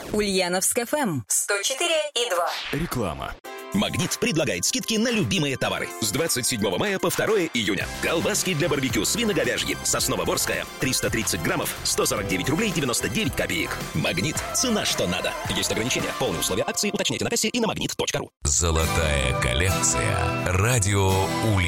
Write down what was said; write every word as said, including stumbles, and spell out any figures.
Ульяновск эф эм сто четыре и два. Реклама. «Магнит» предлагает скидки на любимые товары. С двадцать седьмого мая по второе июня. Колбаски для барбекю свино-говяжьи. Сосново-Борская. триста тридцать граммов. сто сорок девять рублей девяносто девять копеек. «Магнит». Цена что надо. Есть ограничения. Полные условия акции уточняйте на кассе и на магнит точка ру. Золотая коллекция. Радио Ульяновск.